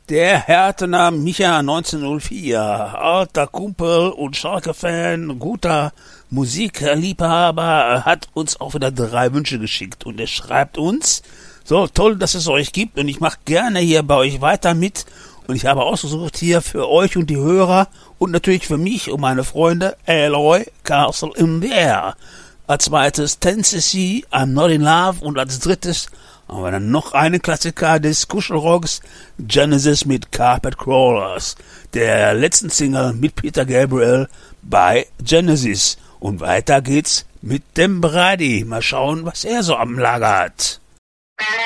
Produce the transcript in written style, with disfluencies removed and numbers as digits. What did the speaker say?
Der Hertener Micha 1904, alter Kumpel und Schalke-Fan, guter Musikliebhaber, hat uns auch wieder 3 Wünsche geschickt. Und er schreibt uns, so toll, dass es euch gibt und ich mache gerne hier bei euch weiter mit. Und ich habe ausgesucht hier für euch und die Hörer und natürlich für mich und meine Freunde Eloy, Castle in the Air. Als zweites Tennessee, I'm Not in Love und als drittes haben wir dann noch einen Klassiker des Kuschelrocks, Genesis mit Carpet Crawlers, der letzten Single mit Peter Gabriel bei Genesis. Und weiter geht's mit dem Brady. Mal schauen, was er so am Lager hat.